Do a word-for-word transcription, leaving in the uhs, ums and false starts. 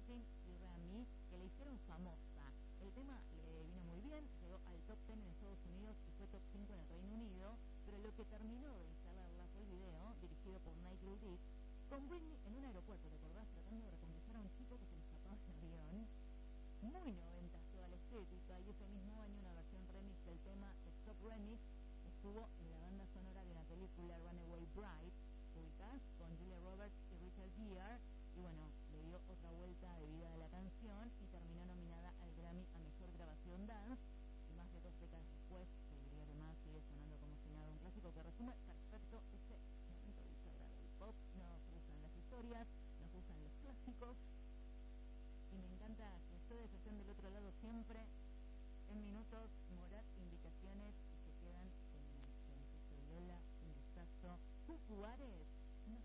Everything y Remy, que le hicieron famosa. El tema le vino muy bien, llegó al top diez en Estados Unidos y fue top cinco en el Reino Unido, pero lo que terminó de instalarla fue el video, dirigido por Nigel Dick, con Britney en un aeropuerto, ¿te acordás? Tratando de reconquistar a un chico que se le escapaba del avión. Muy noventas toda la estética, y ese mismo año una versión remix del tema Stop Remix estuvo en la banda sonora de la película Runaway Bride, ubicás, con Julia Roberts y Richard Gere, y bueno, le dio otra vuelta de vida a la canción y terminó nominada al Grammy a Mejor Grabación Dance, y más de dos décadas después, seguiría de más, sigue sonando como si nada, un clásico que resume perfecto ese momento bisagra del pop. Nos gustan las historias, nos gustan los clásicos, y me encanta que ustedes estén del otro lado siempre, en minutos, Morat, invitaciones, y se quedan con Francisco Viola, un gustazo. Cucu Ares